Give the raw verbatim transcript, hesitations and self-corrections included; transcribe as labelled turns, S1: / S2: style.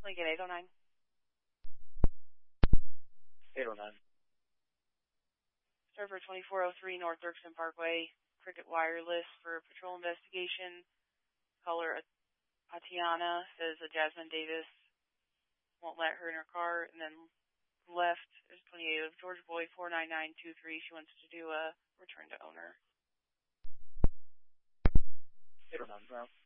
S1: Lincoln eight oh nine.
S2: eight oh nine.
S1: Server twenty-four oh three North Dirksen Parkway, Cricket Wireless for patrol investigation. Caller Atiana says that Jasmine Davis won't let her in her car, and then left. There's twenty-eight of George Boy four nine nine two three. She wants to do a return to owner.
S2: eight oh nine, Brown.